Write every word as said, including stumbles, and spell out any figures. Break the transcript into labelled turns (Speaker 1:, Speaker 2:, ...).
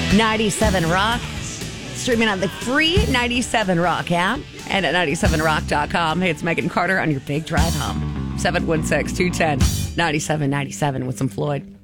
Speaker 1: ninety-seven Rock. Streaming on the free ninety-seven Rock app and at ninety-seven rock dot com. Hey, it's Megan Carter on your big drive home. seven one six, two one zero, nine seven nine seven with some Floyd.